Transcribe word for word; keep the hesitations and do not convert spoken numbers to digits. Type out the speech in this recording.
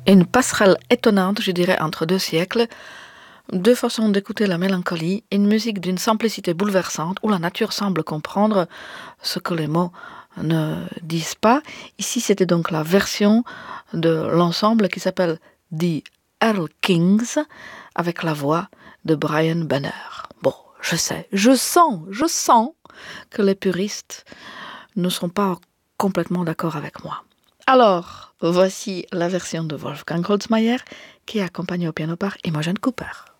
Une passerelle étonnante, je dirais, entre deux siècles, deux façons d'écouter la mélancolie, une musique d'une simplicité bouleversante où la nature semble comprendre ce que les mots ne disent pas. Ici, c'était donc la version de l'ensemble qui s'appelle The Earl Kings avec la voix de Brian Benner. Bon, je sais, je sens, je sens que les puristes ne sont pas complètement d'accord avec moi. Alors, voici la version de Wolfgang Holzmayer qui est accompagnée au piano par Imogen Cooper.